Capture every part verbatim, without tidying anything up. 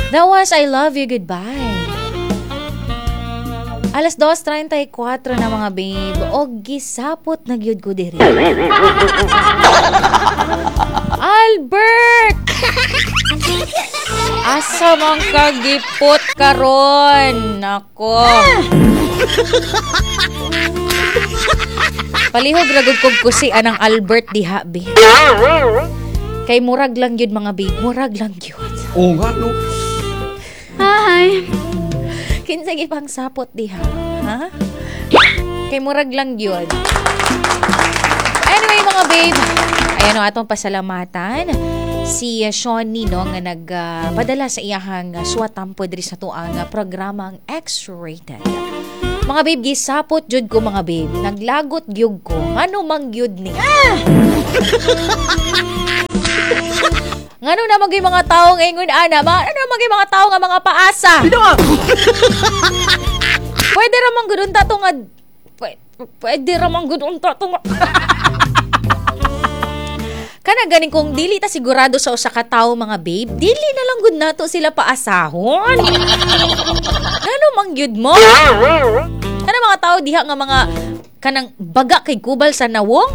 That was I Love You Goodbye. Alas dos treinta y cuatro na mga babe. O gisapot na gyud ko diri. Albert! Asa man kagipot karon? Nako. Palihog ragod kog kusi anang Albert diha be. Kay murag lang yun mga babe, murag lang yun. Oo nga, no? Hi! Kinsa gipang sapot diha, ha? Kay murag lang yun. Anyway mga babe, ayan o atong pasalamatan. Si uh, Shawnee no, nga nagpadala uh, sa iyahang uh, suwatampo diri sa tuang uh, programang X-Rated. Mga babe, gisapot jud ko mga babe. Naglagot gyud ko. Ano mang gyud ni? Ah! Ngano na magay mga tao ngayon ana? Ma, ano magay mga tao nga mga paasa? Pino nga! Pwede ra man gud unta to nga pwede, pwede ra man gud unta to nga. Kana ganing kung dili ta sigurado sa usa ka tawo mga babe, dili na lang gud nato sila paasahon. Ano mang gyud mo? Kana mga tao diha nga mga kanang baga kay kubal sa nawong?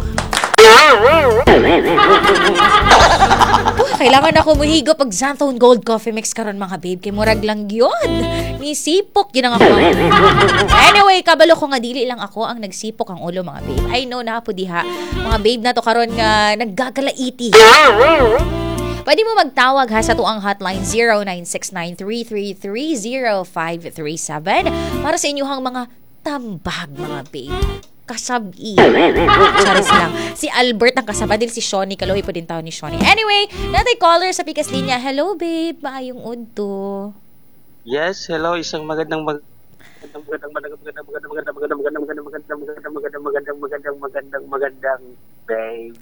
Kailangan ako muhigo pag Xanthone Gold Coffee Mix karon mga babe. Kay murag lang yun. Nisipok yun ang ako. Anyway, kabalo ko nga dili lang ako ang nagsipok ang ulo mga babe. I know na po diha. Mga babe na to karon nga naggagalaiti. Pwede mo magtawag ha sa tuang hotline zero nine six nine three three three zero five three seven para sa inyong mga tambag mga babe. Kasabi. Charis lang. Si Albert ang kasabadil, si Shawnee. Kaloy po din tao ni Shawnee. Anyway, natay caller sa pikas linya. Hello, babe. Maayong udto. Yes, hello. Isang magandang mag magandang magandang magandang magandang magandang magandang magandang magandang magandang magandang magandang magandang magandang magandang babe.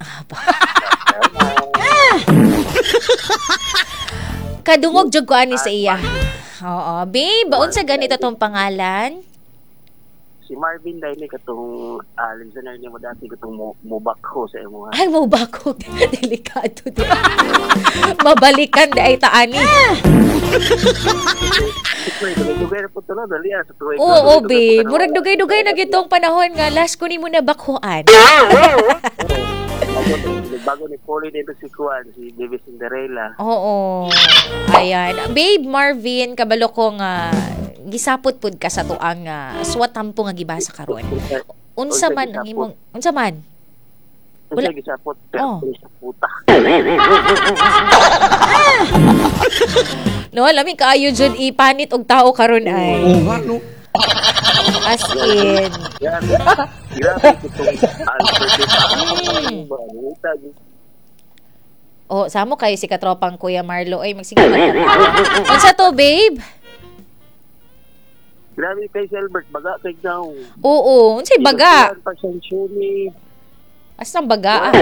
Kadungog jud ko ani sa iya. Oo, babe. Unsa ganito tong pangalan? Si Marvin dahil katong uh, listener niya mo dati katong mubakho sa imo. Ay, mubakho. Delikado di. Mabalikan di ay taani. Oo, babe. Murag dugay-dugay na gitong panahon nga last ko ni mo na bakhoan. Bago ni Polly dito si Kuan, si Baby Cinderella. Oo. Ayan. Babe Marvin, kabalo ko nga gisapot pud ka sa tuang uh, suwatampo nga gibasa karon. Unsa man ang imong unsa man? Wala gisapot pero oh. Sa puta. No, lami kaayo jud ipanit og tao karon ay. Oo nga, no? As in. Grabe itong Oh, samo kayo si katropang Kuya Marlo. Ay, magsige magkatawa. Unsa to, babe? Grabe kay Albert, baga kay daw. Oo, unsay baga? Asang baga?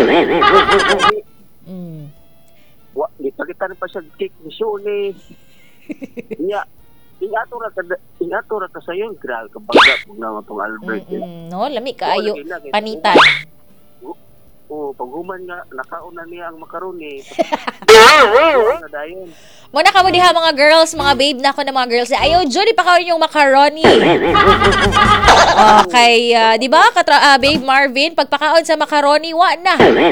Mm. Wa, gipagitan pa siya cake ni Shoni. Nya, ingato ra ka ingato ra ka sayo, grabe ka baga pug na tong Albert. Mm-mm. No, lami kaayo panitan. Oh, paghuman nga nakauna niya ang makaroni. Na dayon. Muna ka mo diha mga girls, mga babe na ako na mga girls. Ayaw, Judy, pa kaon yung macaroni. Okay, uh, di ba, Katra, uh, babe Marvin, pagpakaon sa macaroni, wa na.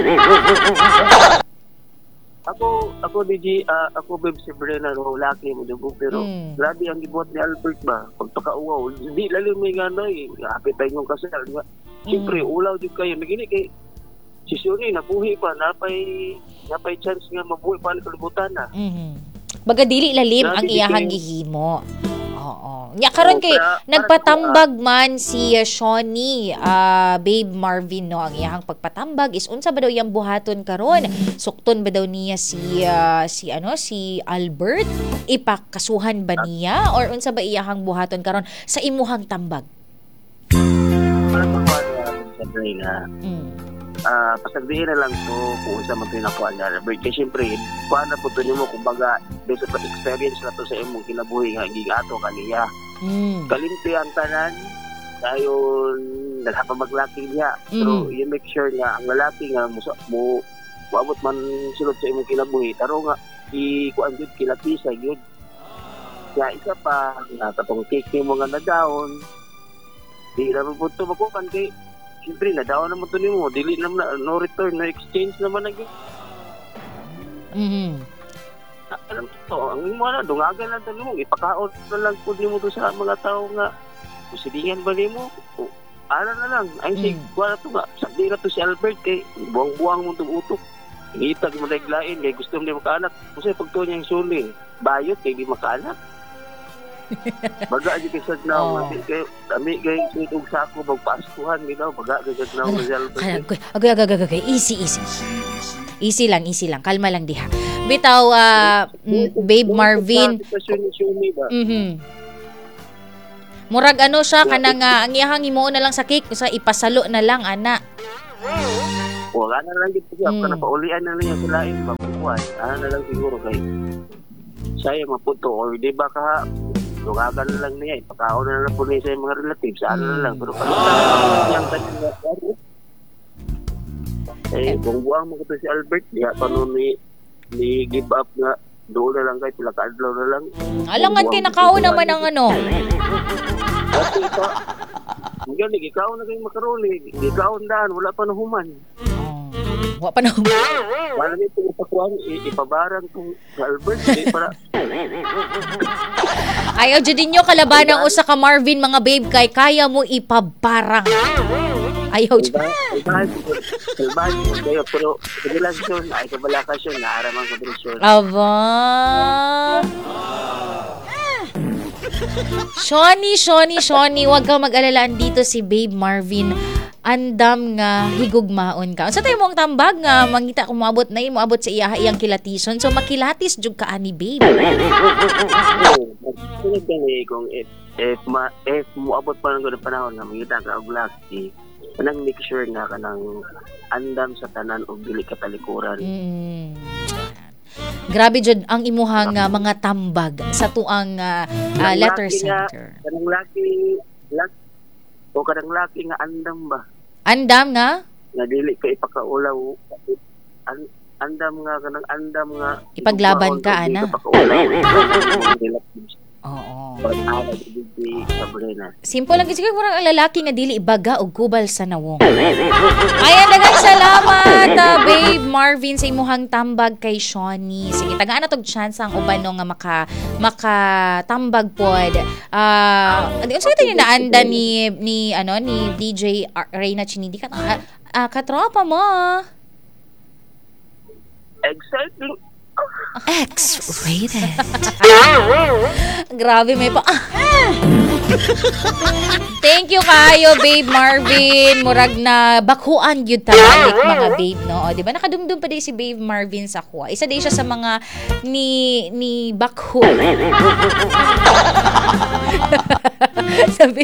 Ako, ako, D J, uh, ako, babe, si Brenna, no, laki mo dugo, pero mm. grabe ang gibuhat ni Albert ba? Pagpakauwaw, hindi lalim may gano'y, kapitay yung kasal. Siyempre, mm. ulaw din kayo. Nagini kay, si Shoni, nabuhi pa, napay, napay chance nga mabuhi pa ang kalibutan na. Mm-hmm. Baga dili lalim ang iyahang gihimo. Oo. Nya karon kay nagpatambag man si uh, Shawnee, uh, babe Marvin no, ang iyahang pagpatambag is unsa ba daw iyang buhaton karon? Sukton ba daw niya si uh, si ano si Albert? Ipakasuhan ba niya or unsa ba iyahang buhaton karon sa imuhang tambag? Para pa sa Brina. Mm. Uh, pasagdihin na lang to kung isa man pinakuha niya Albert. Kasi siyempre, kuha na po ito mo kumbaga based on experience na to sa imong kinabuhi nga gigato kaniya. Mm. Kalimpi ang tanan dayon nagha maglaki niya. Mm. Pero you make sure nga ang lalaki nga mo mo muabot man sulod sa imong kinabuhi taro nga i kuan jud kilapisa jud. Ya, isa pa, nakatong cake ni mo nga na down. Di naman po ito makukan kay, siyempre, na down naman ito ni mo. Dili naman na, no return, no exchange naman nag Mhm. Alam mo ito, ang mo na, dungagan lang ito ni mo. Ipakaot na lang po ni mo to sa mga tao nga. Kusidingan ba ni mo? O, ala na lang. Ay, Mm. si, wala to nga. Sabi na to si Albert kay, buwang-buwang mo itong utok. Ngitag mo na iglain kay gusto mo na makaanak. Kasi pagto niya yung suli, bayot kay di makaanak. Baga di kasi na Oh. ako kay dami kay sitog sako magpaskuhan ginaw baga gagad na ako sa Albert. Agay, agay, agay, agay, easy, easy. Easy lang, easy lang. Kalma lang diha. Bitaw, ah, mm, Babe Marvin. Mhm. Murag ano siya, kanang uh, ang iyahang imo na lang sa cake, sa ipasalo na lang, ana. Wala na lang dito siya. Mm. Kana paulian na lang yung sila yung mabubuan. Ano na lang siguro kay saya mapunto or di ba ka lugagan na lang niya. Ipakaon na lang po niya sa mga relatives. Ano na lang. Pero kung yung tanin na eh, kung buwang mo ko si Albert, diya pa nun ni, ni give up nga. Doon na lang kay pila kaadlaw na lang. Alangan kay nakao naman ang ano. Kasi ito, magaling, ikaw na kayong makaroni. Ikaw ang daan, wala pa na human. Wa pa na. Wala na ito ipakuhan, ipabarang kung sa Albert, hindi para. Ayaw dyan din nyo kalabanang usa ka Marvin, mga babe, kay kaya mo ipabarang. Ayaw Iba, dyan. iba, iba, kayo, pero sa relasyon, ay kabalakasyon, naaraman ko relasyon. Aba. Shoni, Shoni, Shoni, wag kang mag-alala, dito si Babe Marvin. Andam nga higugmaon ka. Sa tayo mong tambag nga mangita kung moabot na imo abot sa iya iyang kilatison. So makilatis jud ka ani Babe. Sunod ka ni, kung if, if, ma, if muabot pa ng ganun panahon na mangita ka og lucky, kanang make sure nga kanang andam sa tanan o dili ka talikuran. Mm. Grabe jud ang imuhang uh, mga tambag sa tuang uh, uh, letter center. Kanang lucky, lucky, o kanang lucky nga andam ba? Andam nga? Nga dili ka ipakaulaw. An, andam nga kanang andam nga. Ipaglaban ka, ana? Oo. Simple lang kasi murang ang lalaki nga dili ibaga og kubal sa nawong. Ayan, daghang salamat uh, Babe Marvin sa imuhang tambag kay Shoni. Sige, tagaan na tog chance ang uban no nga maka makatambag pod. Ah, uh, unsa ito ni naanda ni ni ano ni D J Reyna Chinidi ka uh, uh, katropa mo. Exciting. X-rated. Grabe, may pa. Ah. Thank you kayo, Babe Marvin. Murag na bakuan yun tabalik mga babe, no? O, di ba? Nakadumdum pa din si Babe Marvin sa kuha. Isa din siya sa mga ni ni bakho. Sabi.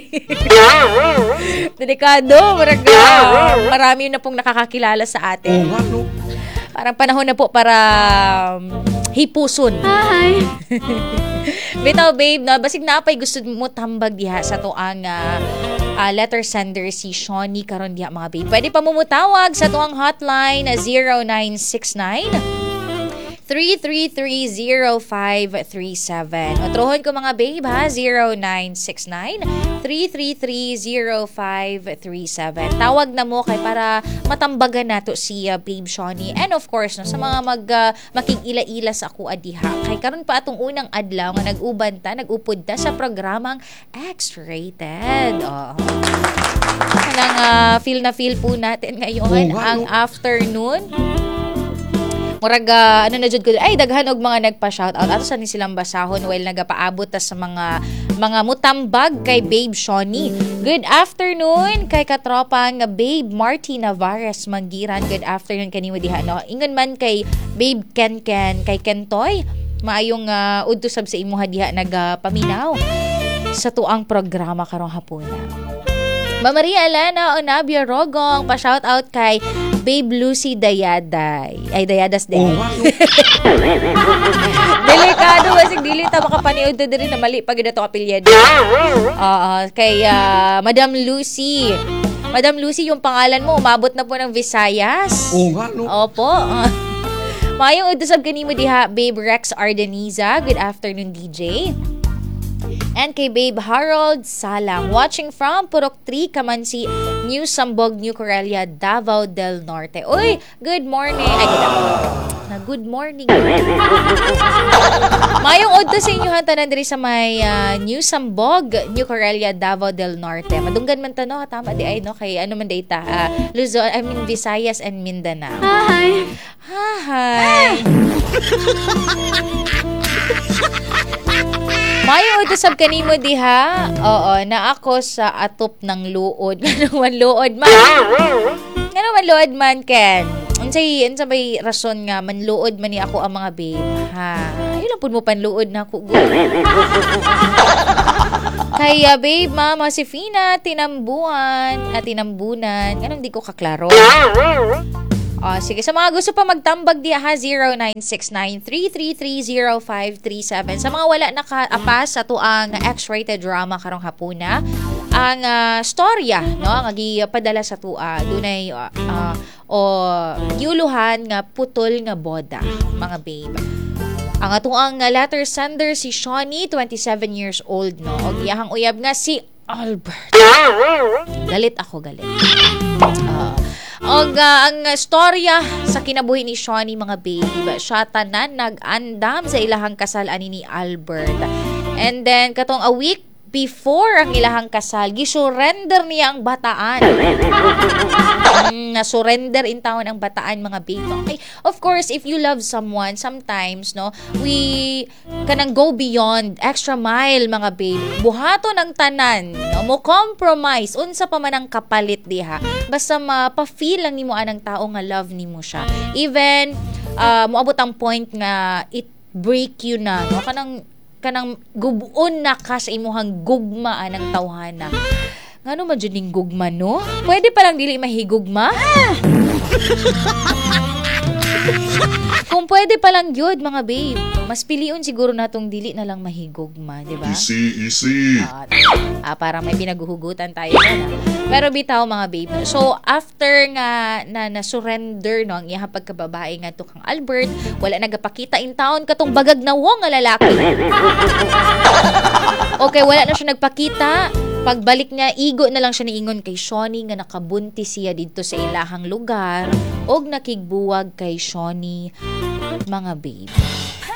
Delikado. Murag uh, marami na pong nakakakilala sa atin. Parang panahon na po para um, hipuson. Hi! Bitaw, babe, na basig na apay gusto mo tambag diha sa tuang uh, uh, letter sender si Shoni karon diha mga babe. Pwede pa mo mutawag sa tuang hotline na zero nine six nine three three three zero five three seven. O trohon ko mga babe ha, zero nine six nine three three three zero five three seven. Tawag na mo kay para matambagan nato si uh, Babe Shoni. And of course, no, sa mga mag uh, makig-ila-ila sa ako adiha. Kay karon pa atong unang adlaw nga nag-uban ta, nag-upod ta sa programang X-Rated. Oh. Kanang uh, feel na feel po natin ngayon ang afternoon. Murag uh, ano na jud ko ay daghan og mga nagpa-shoutout ato sa ni silang basahon while nagapaabot ta sa mga mga mutambag kay Babe Shoni. Good afternoon kay katropang Babe Marty Navarez Manggiran. Good afternoon kanimo diha no. Ingon man kay Babe Ken Ken kay Kentoy maayong uh, udto sab sa imuha diha nagapaminaw sa tuang programa karong hapuna. Ma'am Maria Elena Onabia Rogong, pa-shout out kay Babe Lucy Dayaday. Ay, Dayadas din. Oh, delikado, basig dili ta makapaniod to din na mali pag ito kapilyado. Uh, kay uh, Madam Lucy. Madam Lucy, yung pangalan mo, umabot na po ng Visayas. Oo nga, no? Opo. Uh, Mayong udusab kanimo diha, Babe Rex Ardeniza. Good afternoon, D J. And kay Babe Harold Salang, watching from Purok three, Kamansi, New Sambog, New Corelia, Davao del Norte. Uy, good morning. Ay, good na good morning. Mayong odto sa inyo tanan diri sa may uh, New Sambog, New Corelia, Davao del Norte. Madunggan man tano, tama di ay no kay ano man data, uh, Luzon, I mean Visayas and Mindanao. Hi. Hi. Mayo ito sab kanimo diha. Oo, na ako sa atop ng luod. Ngano man luod man? Ngano man luod man Ken? Unsay unsa may rason nga manluod man ni ako ang mga babe? Ha. Ay lang pud mo panluod na ako. Kaya babe, mama si Fina tinambuan at tinambunan. Anong di ko kaklaro? Oh, sige, sa mga gusto pa magtambag diya ha, zero nine six nine, three three three, zero five three seven. Sa mga wala nakaapas sa to ang X-rated drama karong hapuna, ang uh, storya, no, ang gipadala sa tua, dunay uh, uh, o yuluhan nga putol nga boda, mga babe. Ang atuang letter sender si Shawnee, twenty-seven years old, no, og iyahang uyab nga si Albert. Galit ako, galit. Uh, Og uh, ang storya sa kinabuhi ni Shawnee, mga babe, siya tanan nag-andam sa ilahang kasal ani ni Albert. And then katong a week before ang ilahang kasal, gisurrender niya ang bataan. mm, na-surrender in town ang bataan, mga babe. Okay. Of course, if you love someone, sometimes, no, we kanang go beyond, extra mile, mga babe. Buhato ng tanan, no, mo compromise, unsa pa man ang kapalit diha. Basta mapa-feel lang nimo anang tao nga love nimo siya. Even, uh, moabot ang point nga it break you na, no, kanang kanang gubon na ka sa imuhang gugma ng tawhana. Ngano man jud ning gugma, no? Pwede pa lang dili mahigugma? Kung pwede pa lang gyud, mga babe, mas piliun siguro natong dili na lang mahigugma, di ba? Easy, easy. Ah, ah, parang may pinaguhugutan tayo na. Pero bitaw, mga babe. So, after nga na na-surrender, no, ang iyang pagkababae nga to kang Albert, wala nagapakita in town katong bagag na wong nga lalaki. Okay, wala na siya nagpakita. Pagbalik niya, igo na lang siya niingon kay Shawnee nga nakabunti siya dito sa ilahang lugar og nakigbuwag kay Shawnee, mga babe.